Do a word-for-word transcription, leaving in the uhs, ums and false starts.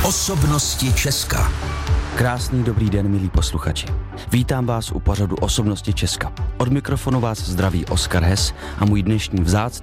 Osobnosti Česka. Krásný dobrý den, milí posluchači. Vítám vás u pořadu Osobnosti Česka. Od mikrofonu vás zdraví Oskar Hes a můj dnešní vzácný